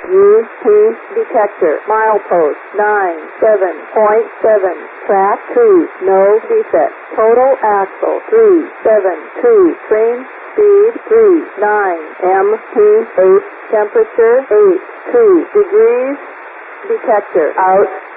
UP detector. Milepost 97.7. Track 2. No defect. Total axle 372. Train speed 39. MP 8. Temperature 82 degrees. Detector out.